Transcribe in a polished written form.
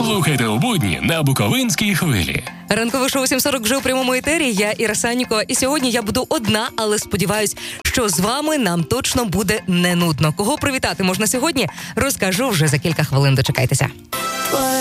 Слухайте у будні на Буковинській хвилі. Ранкове шоу 7:40 вже у прямому етері. Я Іра Санікова. І сьогодні я буду одна, але сподіваюсь, що з вами нам точно буде не нудно. Кого привітати можна сьогодні, розкажу вже за кілька хвилин. Дочекайтеся.